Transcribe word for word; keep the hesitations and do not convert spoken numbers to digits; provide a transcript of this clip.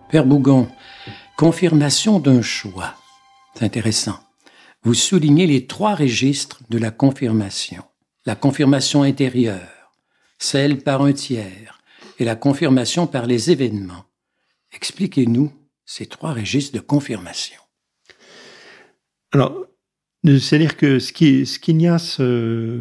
Père Bougon, confirmation d'un choix. C'est intéressant. Vous soulignez les trois registres de la confirmation. La confirmation intérieure, celle par un tiers, et la confirmation par les événements. Expliquez-nous ces trois registres de confirmation. Alors, c'est-à-dire que ce qui, ce qu'il y a, ce,